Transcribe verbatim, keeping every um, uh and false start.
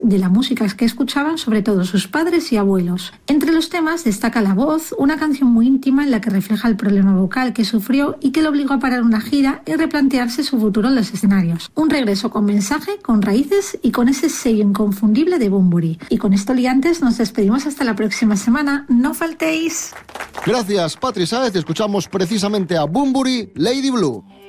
de la música que escuchaban sobre todo sus padres y abuelos. Entre los temas destaca La Voz, una canción muy íntima en la que refleja el problema vocal que sufrió y que le obligó a parar una gira y replantearse su futuro en los escenarios. Un regreso con mensaje, con raíces y con ese sello inconfundible de Bunbury. Y con esto, liantes, nos despedimos hasta la próxima semana. ¡No faltéis! Gracias, Patri Sáez. Escuchamos precisamente a Bunbury, Lady Blue.